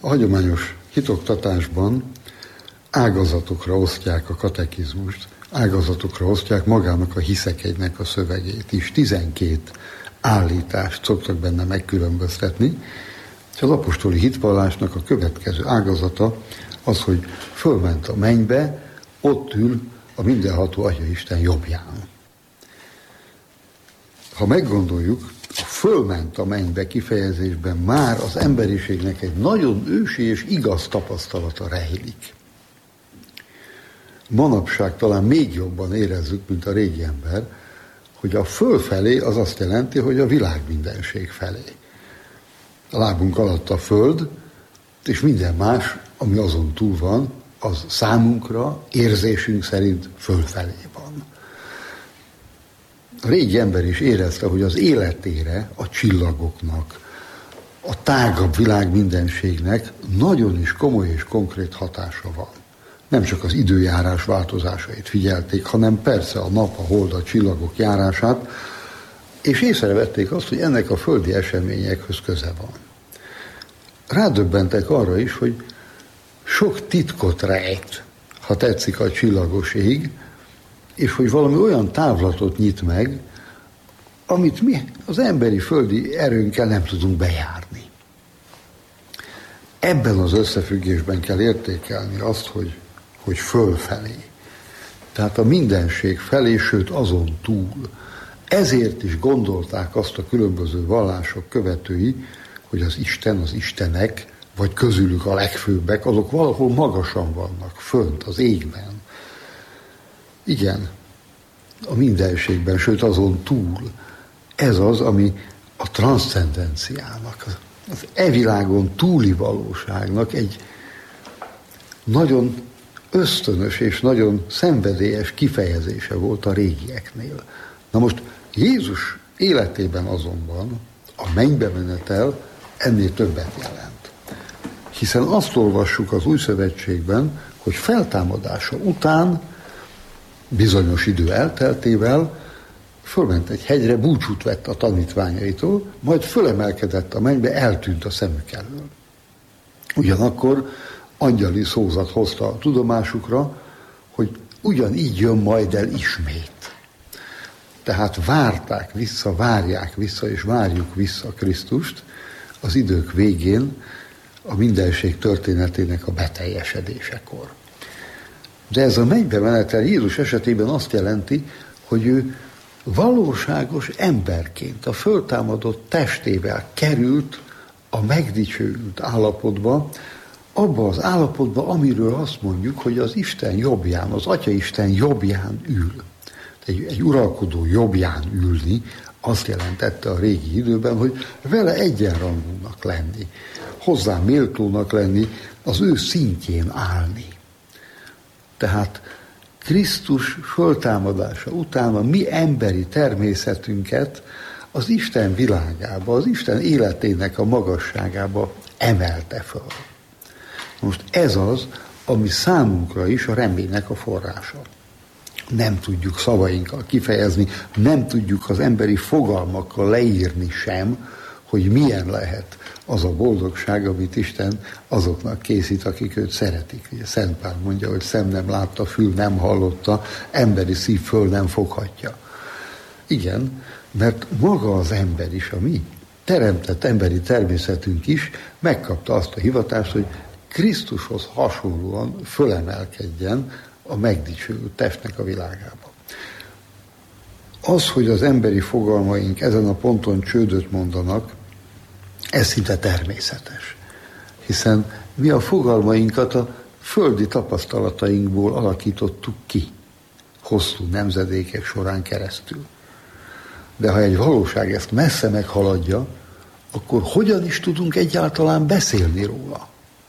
A hagyományos hitoktatásban ágazatokra osztják a katekizmust, ágazatokra osztják magának a hiszekegynek a szövegét is. 12 állítást szoktak benne megkülönböztetni. Az apostoli hitvallásnak a következő ágazata az, hogy fölment a mennybe, ott ül a mindenható Atyaisten jobbján. Ha meggondoljuk, a fölment a mennybe kifejezésben már az emberiségnek egy nagyon ősi és igaz tapasztalata rejlik. Manapság talán még jobban érezzük, mint a régi ember, hogy a fölfelé az azt jelenti, hogy a világ mindenség felé. A lábunk alatt a föld, és minden más, ami azon túl van, az számunkra, érzésünk szerint fölfelé van. A régi ember is érezte, hogy az életére, a csillagoknak, a tágabb világ mindenségnek nagyon is komoly és konkrét hatása van. Nem csak az időjárás változásait figyelték, hanem persze a nap, a hold, a csillagok járását, és észrevették azt, hogy ennek a földi eseményekhez köze van. Rádöbbentek arra is, hogy sok titkot rejt, ha tetszik, a csillagos ég, és hogy valami olyan távlatot nyit meg, amit mi az emberi földi erőnkkel nem tudunk bejárni. Ebben az összefüggésben kell értékelni azt, hogy fölfelé. Tehát a mindenség felé, sőt azon túl. Ezért is gondolták azt a különböző vallások követői, hogy az Isten, az istenek, vagy közülük a legfőbbek, azok valahol magasan vannak, fönt, az égben. Igen, a mindenségben, sőt azon túl. Ez az, ami a transzcendenciának, az világon túli valóságnak egy nagyon ösztönös és nagyon szenvedélyes kifejezése volt a régieknél. Na most Jézus életében azonban a mennybe menetel ennél többet jelent. Hiszen azt olvassuk az Új Szövetségben, hogy feltámadása után, bizonyos idő elteltével, fölment egy hegyre, búcsút vett a tanítványaitól, majd fölemelkedett a mennybe, eltűnt a szemük elől. Ugyanakkor angyali szózat hozta a tudomásukra, hogy ugyanígy jön majd el ismét. Tehát várták vissza, várják vissza, és várjuk vissza Krisztust az idők végén, a mindenség történetének a beteljesedésekor. De ez a mennybe menetel Jézus esetében azt jelenti, hogy ő valóságos emberként a föltámadott testével került a megdicsőült állapotba, abba az állapotba, amiről azt mondjuk, hogy az Isten jobbján, az Atyaisten jobbján ül. Egy uralkodó jobbján ülni azt jelentette a régi időben, hogy vele egyenrangúnak lenni, hozzá méltónak lenni, az ő szintjén állni. Tehát Krisztus föltámadása után a mi emberi természetünket az Isten világába, az Isten életének a magasságába emelte föl. Most ez az, ami számunkra is a reménynek a forrása. Nem tudjuk szavainkkal kifejezni, nem tudjuk az emberi fogalmakkal leírni sem, hogy milyen lehet az a boldogság, amit Isten azoknak készít, akik őt szeretik. Ugye Szent Pál mondja, hogy szem nem látta, fül nem hallotta, emberi szív föl nem foghatja. Igen, mert maga az ember is, a mi teremtett emberi természetünk is megkapta azt a hivatást, hogy Krisztushoz hasonlóan fölemelkedjen a megdicsőült testnek a világába. Az, hogy az emberi fogalmaink ezen a ponton csődöt mondanak, ez szinte természetes. Hiszen mi a fogalmainkat a földi tapasztalatainkból alakítottuk ki, hosszú nemzedékek során keresztül. De ha egy valóság ezt messze meghaladja, akkor hogyan is tudunk egyáltalán beszélni róla?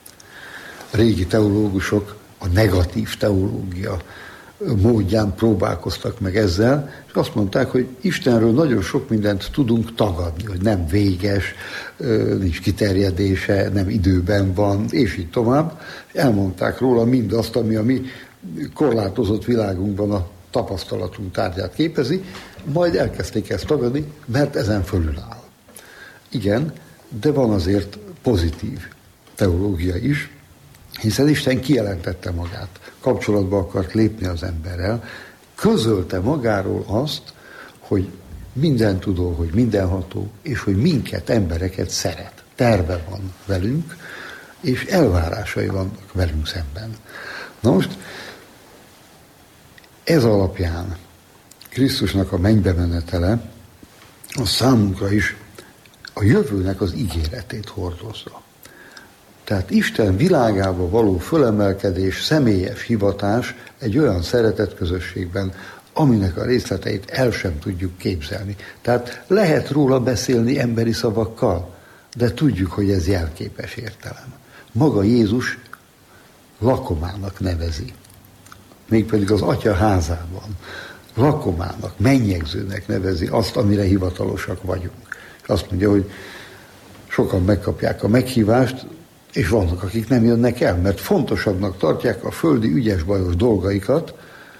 A régi teológusok a negatív teológia módján próbálkoztak meg ezzel, és azt mondták, hogy Istenről nagyon sok mindent tudunk tagadni, hogy nem véges, nincs kiterjedése, nem időben van, és így tovább. Elmondták róla mindazt, ami a mi korlátozott világunkban a tapasztalatunk tárgyát képezi, majd elkezdték ezt tagadni, mert ezen fölül áll. Igen, de van azért pozitív teológia is, hiszen Isten kijelentette magát, kapcsolatba akart lépni az emberrel, közölte magáról azt, hogy mindentudó, hogy mindenható, és hogy minket, embereket szeret. Terve van velünk, és elvárásai vannak velünk szemben. Na most, ez alapján Krisztusnak a mennybe menetele a számunkra is a jövőnek az ígéretét hordozza. Tehát Isten világába való fölemelkedés, személyes hivatás egy olyan szeretetközösségben, aminek a részleteit el sem tudjuk képzelni. Tehát lehet róla beszélni emberi szavakkal, de tudjuk, hogy ez jelképes értelem. Maga Jézus lakomának nevezi, mégpedig az Atya házában. Lakomának, mennyegzőnek nevezi azt, amire hivatalosak vagyunk. És azt mondja, hogy sokan megkapják a meghívást, és vannak, akik nem jönnek el, mert fontosabbnak tartják a földi ügyes-bajos dolgaikat,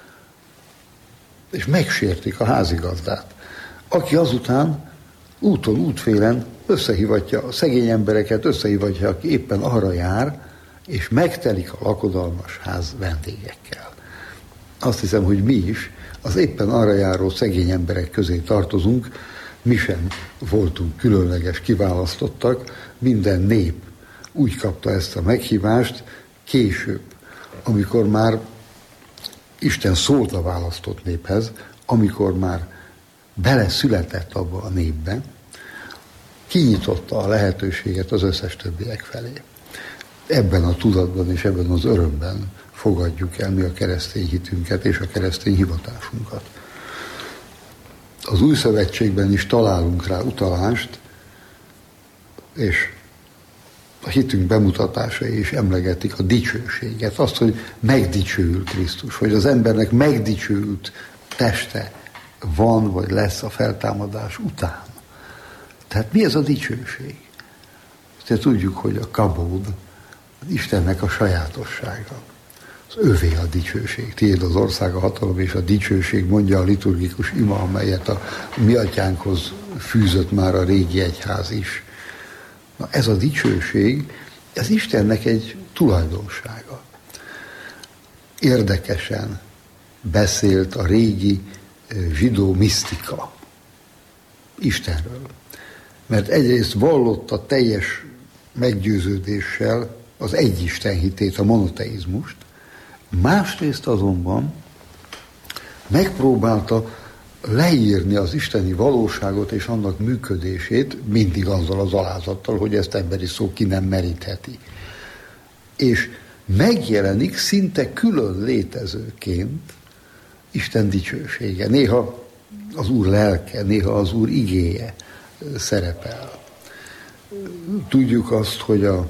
és megsértik a házigazdát, aki azután úton, útfélen összehívatja a szegény embereket, összehívatja, aki éppen arra jár, és megtelik a lakodalmas ház vendégekkel. Azt hiszem, hogy mi is az éppen arra járó szegény emberek közé tartozunk, mi sem voltunk különleges, kiválasztottak, minden nép úgy kapta ezt a meghívást később, amikor már Isten szólt a választott néphez, amikor már beleszületett abba a népbe, kinyitotta a lehetőséget az összes többiek felé. Ebben a tudatban és ebben az örömben fogadjuk el mi a keresztény hitünket és a keresztény hivatásunkat. Az Új Szövetségben is találunk rá utalást, és a hitünk bemutatásai is emlegetik a dicsőséget, azt, hogy megdicsőült Krisztus, hogy az embernek megdicsőült teste van, vagy lesz a feltámadás után. Tehát mi ez a dicsőség? Te tudjuk, hogy a kabód Istennek a sajátossága. Az övé a dicsőség. Tiéd az ország, a hatalom és a dicsőség, mondja a liturgikus ima, amelyet a mi atyánkhoz fűzött már a régi egyház is. Na, ez a dicsőség, ez Istennek egy tulajdonsága. Érdekesen beszélt a régi zsidó misztika Istenről. Mert egyrészt vallotta teljes meggyőződéssel az egyisten hitét, a monoteizmust, másrészt azonban megpróbálta leírni az isteni valóságot és annak működését, mindig azzal az alázattal, hogy ezt emberi szó ki nem merítheti. És megjelenik szinte külön létezőként Isten dicsősége. Néha az Úr lelke, néha az Úr igéje szerepel. Tudjuk azt, hogy a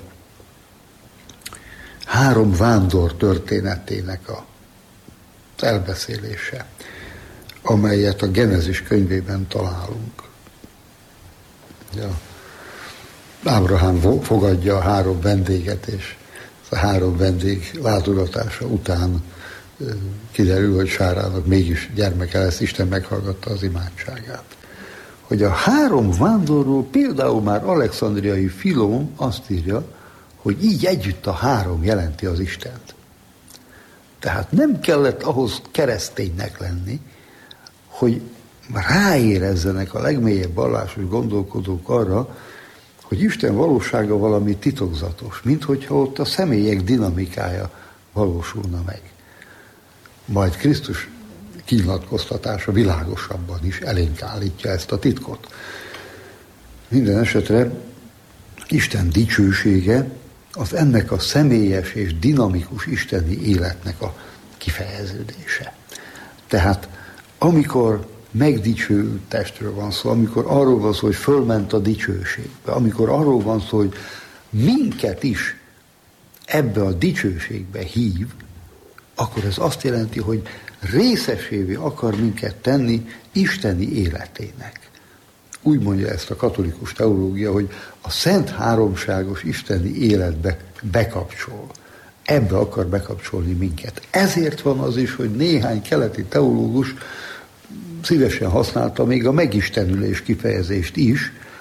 3 vándor történetének az elbeszélése, amelyet a Genezis könyvében találunk. Ja. Ábrahám fogadja a 3 vendéget, és a 3 vendég látogatása után kiderül, hogy Sárának mégis gyermeke lesz, Isten meghallgatta az imádságát. Hogy a 3 vándorról például már alexandriai Filón azt írja, hogy így együtt a 3 jelenti az Istent. Tehát nem kellett ahhoz kereszténynek lenni, hogy ráérezzenek a legmélyebb vallásos gondolkodók arra, hogy Isten valósága valami titokzatos, minthogyha ott a személyek dinamikája valósulna meg. Majd Krisztus kinyilatkoztatása világosabban is elénk állítja ezt a titkot. Minden esetre Isten dicsősége az ennek a személyes és dinamikus isteni életnek a kifejeződése. Tehát amikor megdicsőült testről van szó, amikor arról van szó, hogy fölment a dicsőségbe, amikor arról van szó, hogy minket is ebbe a dicsőségbe hív, akkor ez azt jelenti, hogy részesévé akar minket tenni isteni életének. Úgy mondja ezt a katolikus teológia, hogy a szent háromságos isteni életbe bekapcsol. Ebbe akar bekapcsolni minket. Ezért van az is, hogy néhány keleti teológus szívesen használta még a megistenülés kifejezést is,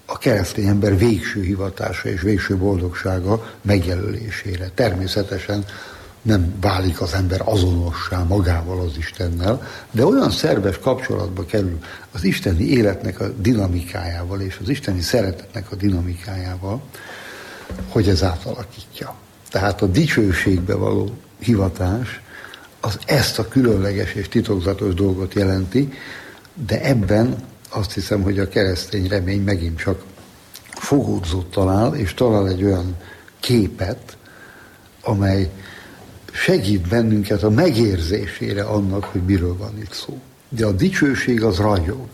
a keresztény ember végső hivatása és végső boldogsága megjelölésére. Természetesen nem válik az ember azonossá magával az Istennel, de olyan szerves kapcsolatba kerül az isteni életnek a dinamikájával és az isteni szeretetnek a dinamikájával, hogy ez átalakítja. Tehát a dicsőségbe való hivatás az ezt a különleges és titokzatos dolgot jelenti, de ebben azt hiszem, hogy a keresztény remény megint csak fogódzót talál, és talál egy olyan képet, amely segít bennünket a megérzésére annak, hogy miről van itt szó. De a dicsőség az ragyog.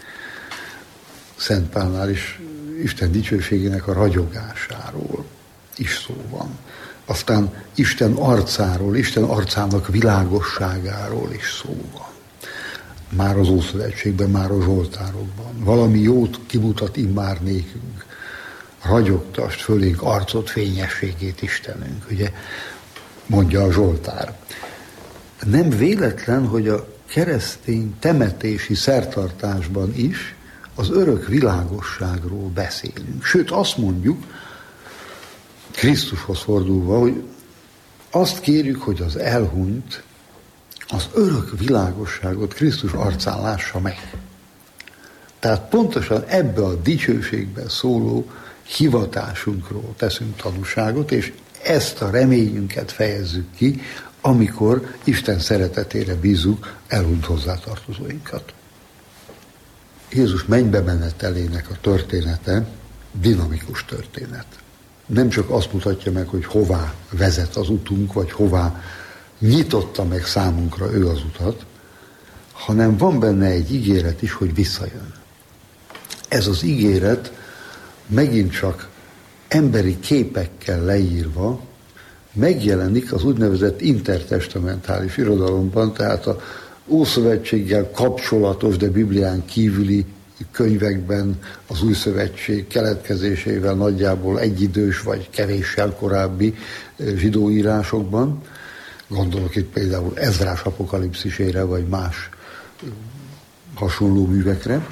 Szent Pálnál is Isten dicsőségének a ragyogásáról is szó van. Aztán Isten arcáról, Isten arcának világosságáról is szó van. Már az Ószövetségben, már a Zsoltárokban. Valami jót kimutat immár nékünk. Ragyogtasd fölénk arcot, fényességét Istenünk. Ugye mondja a Zsoltár. Nem véletlen, hogy a keresztény temetési szertartásban is az örök világosságról beszélünk. Sőt, azt mondjuk, Krisztushoz fordulva, hogy azt kérjük, hogy az elhunyt az örök világosságot Krisztus arcán lássa meg. Tehát pontosan ebbe a dicsőségben szóló hivatásunkról teszünk tanúságot, és ezt a reményünket fejezzük ki, amikor Isten szeretetére bízzuk elhunyt hozzátartozóinkat. Jézus mennybe menetelének a története dinamikus történet. Nem csak azt mutatja meg, hogy hová vezet az utunk, vagy hová nyitotta meg számunkra ő az utat, hanem van benne egy ígéret is, hogy visszajön. Ez az ígéret megint csak emberi képekkel leírva megjelenik az úgynevezett intertestamentális irodalomban, tehát a Ószövetséggel kapcsolatos, de Biblián kívüli könyvekben az Új Szövetség keletkezésével nagyjából egyidős vagy kevéssel korábbi zsidó írásokban. Gondolok itt például Ezrás apokalipszisére, vagy más hasonló művekre.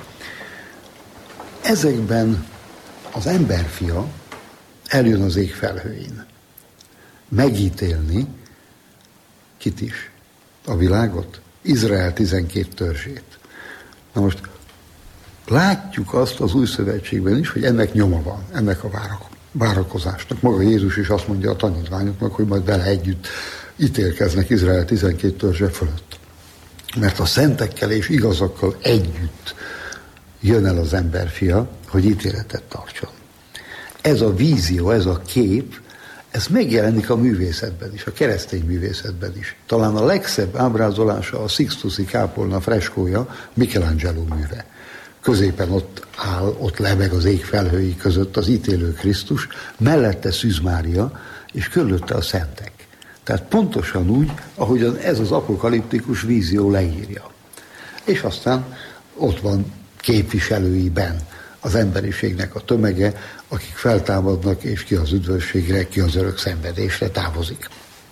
Ezekben az emberfia eljön az ég felhőin. Megítélni kit is? A világot? Izrael 12 törzsét. Na most látjuk azt az Új Szövetségben is, hogy ennek nyoma van, ennek a várakozásnak. Maga Jézus is azt mondja a tanítványoknak, hogy majd vele együtt ítélkeznek Izrael 12 törzse fölött. Mert a szentekkel és igazakkal együtt jön el az emberfia, hogy ítéletet tartson. Ez a vízió, ez a kép, ez megjelenik a művészetben is, a keresztény művészetben is. Talán a legszebb ábrázolása a Sixtusi kápolna freskója, Michelangelo műve. Középen ott áll, ott lebeg az ég felhői között az ítélő Krisztus, mellette Szűz Mária, és körülötte a szentek. Tehát pontosan úgy, ahogyan ez az apokaliptikus vízió leírja. És aztán ott van képviselőiben az emberiségnek a tömege, akik feltámadnak, és ki az üdvösségre, ki az örök szenvedésre távozik.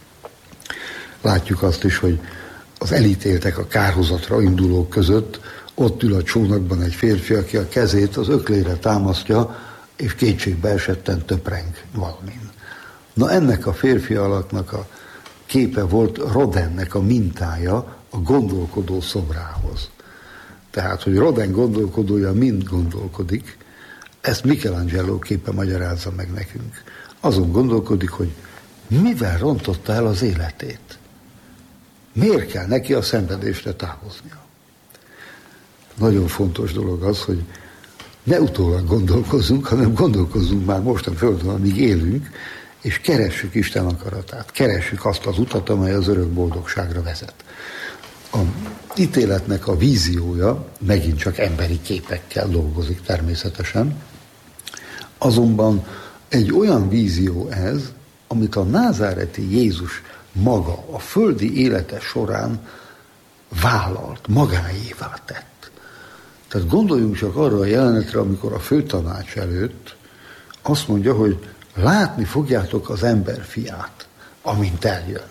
Látjuk azt is, hogy az elítéltek a kárhozatra indulók között ott ül a csónakban egy férfi, aki a kezét az öklére támasztja, és kétségbe esetten töpreng valamin. Na ennek a férfi alaknak a képe volt Rodinnek a mintája a gondolkodó szobrához. Tehát, hogy Rodin gondolkodója mind gondolkodik, ezt Michelangelo képe magyarázza meg nekünk. Azon gondolkodik, hogy mivel rontotta el az életét. Miért kell neki a szenvedésre távoznia? Nagyon fontos dolog az, hogy ne utólag gondolkozzunk, hanem gondolkozzunk már most a Földön, amíg élünk, és keressük Isten akaratát, keressük azt az utat, amely az örök boldogságra vezet. A ítéletnek a víziója megint csak emberi képekkel dolgozik természetesen, azonban egy olyan vízió ez, amit a názáreti Jézus maga a földi élete során vállalt, magáévá tett. Tehát gondoljunk csak arra a jelenetre, amikor a főtanács előtt azt mondja, hogy látni fogjátok az emberfiát, amint eljön.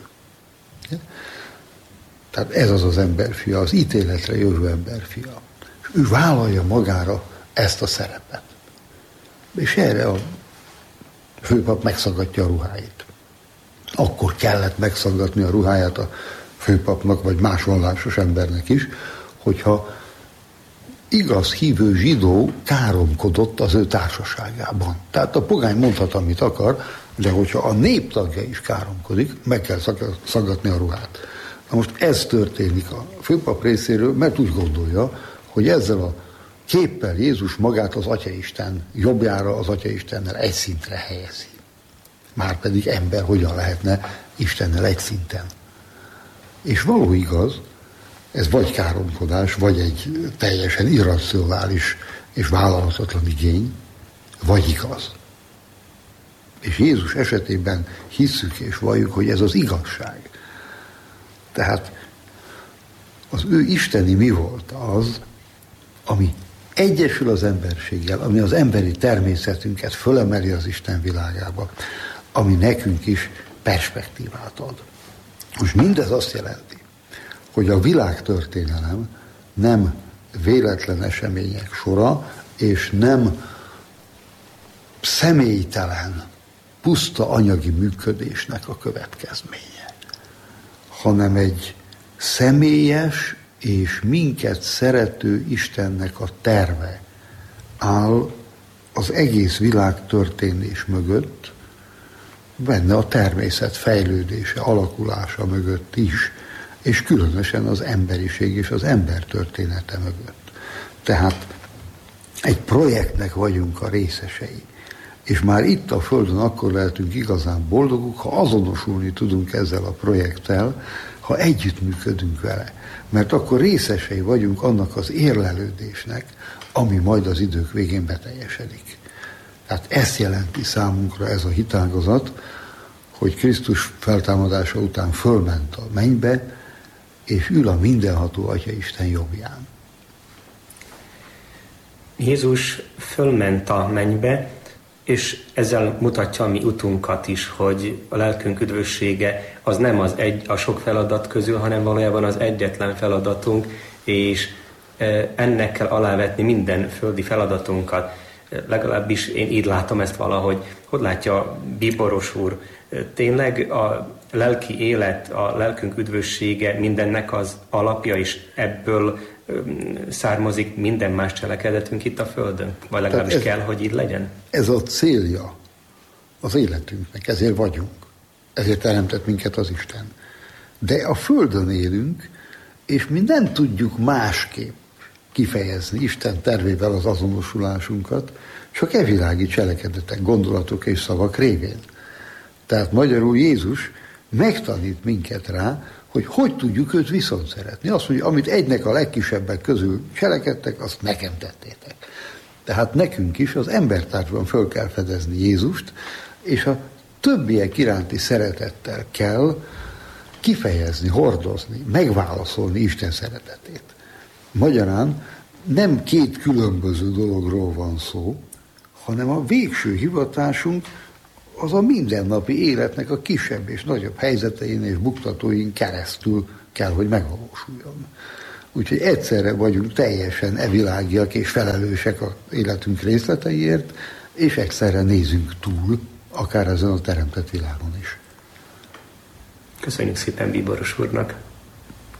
Tehát ez az az emberfia, az ítéletre jövő emberfia. És ő vállalja magára ezt a szerepet. És erre a főpap megszaggatja a ruháit. Akkor kellett megszaggatni a ruháját a főpapnak, vagy más vallásos embernek is, hogyha igaz hívő zsidó káromkodott az ő társaságában. Tehát a pogány mondhat, amit akar, de hogyha a néptagja is káromkodik, meg kell szaggatni a ruhát. Na most ez történik a főpap részéről, mert úgy gondolja, hogy ezzel a képpel Jézus magát az Atyaisten jobbjára, az Atyaistennel egy szintre helyezi. Márpedig ember hogyan lehetne Istennel egy szinten. És való igaz, ez vagy káromkodás, vagy egy teljesen irracionális és vállalhatatlan igény, vagy igaz. És Jézus esetében hisszük és valljuk, hogy ez az igazság. Tehát az ő isteni mi volt az, ami egyesül az emberséggel, ami az emberi természetünket fölemeli az Isten világába, ami nekünk is perspektívát ad. Most mindez azt jelenti, hogy a világtörténelem nem véletlen események sora, és nem személytelen, puszta anyagi működésnek a következménye, hanem egy személyes és minket szerető Istennek a terve áll az egész világtörténés mögött, benne a természet fejlődése, alakulása mögött is, és különösen az emberiség és az ember története mögött. Tehát egy projektnek vagyunk a részesei. És már itt a Földön akkor lehetünk igazán boldogok, ha azonosulni tudunk ezzel a projekttel, ha együttműködünk vele. Mert akkor részesei vagyunk annak az érlelődésnek, ami majd az idők végén beteljesedik. Tehát ezt jelenti számunkra ez a hitágazat, hogy Krisztus feltámadása után fölment a mennybe, és ül a mindenható Atyaisten jobbján. Jézus fölment a mennybe, és ezzel mutatja a mi utunkat is, hogy a lelkünk üdvössége az nem a sok feladat közül, hanem valójában az egyetlen feladatunk, és ennek kell alávetni minden földi feladatunkat. Legalábbis én így látom ezt valahogy. Hogy látja Bíboros úr? Tényleg a lelki élet, a lelkünk üdvössége mindennek az alapja, és ebből származik minden más cselekedetünk itt a Földön? Vagy legalábbis kell, hogy így legyen? Ez a célja az életünknek, ezért vagyunk. Ezért teremtett minket az Isten. De a Földön élünk, és mi nem tudjuk másképp kifejezni Isten tervével az azonosulásunkat, csak világi cselekedetek, gondolatok és szavak révén. Tehát magyarul Jézus megtanít minket rá, hogy tudjuk őt viszont szeretni. Azt mondja, amit egynek a legkisebbek közül cselekedtek, azt nekem tettétek. Tehát nekünk is az embertárgyban föl kell fedezni Jézust, és a többiek iránti szeretettel kell kifejezni, hordozni, megválaszolni Isten szeretetét. Magyarán nem két különböző dologról van szó, hanem a végső hivatásunk az a mindennapi életnek a kisebb és nagyobb helyzetein és buktatóin keresztül kell, hogy megvalósuljon. Úgyhogy egyszerre vagyunk teljesen evilágiak és felelősek az életünk részleteiért, és egyszerre nézünk túl, akár ezen a teremtett világon is. Köszönjük szépen Bíboros úrnak!